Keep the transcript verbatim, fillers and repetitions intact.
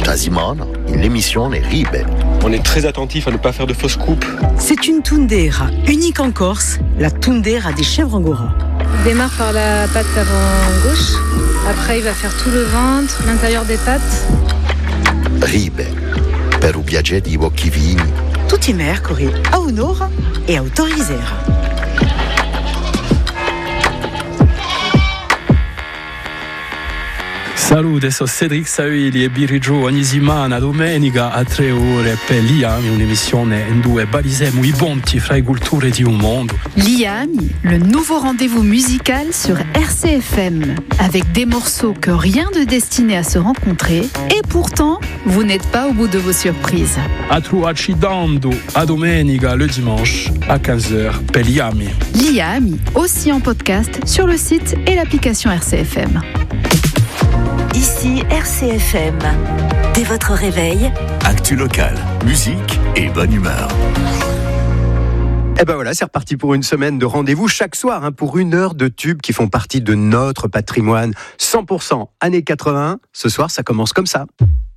Tasimana, l'émission est Ribe. On est très attentif à ne pas faire de fausses coupes. C'est une tundera, unique en Corse, la tundera des chèvres angora. Il démarre par la patte avant gauche. Après, il va faire tout le ventre, l'intérieur des pattes. Ribe, per un viaggio di occhi vini. Tutti i mercuri, a un'ora e autorizzera. Salute, sono Cedric Savili e Birigio ogni settimana, domenica a tre ore per Liami, un'emissione in due barisemo i ponti fra le culture di un mondo. Liami, le nouveau rendez-vous musical sur R C F M, avec des morceaux que rien de destiné à se rencontrer, et pourtant, vous n'êtes pas au bout de vos surprises. A trovarci dando a domenica, le dimanche, à quinze heures per Liami. Liami, aussi en podcast sur le site et l'application R C F M. Ici R C F M. Dès votre réveil, actu local, musique et bonne humeur. Et ben voilà, c'est reparti pour une semaine de rendez-vous chaque soir, hein, pour une heure de tubes qui font partie de notre patrimoine cent pour cent années quatre-vingts. Ce soir, ça commence comme ça.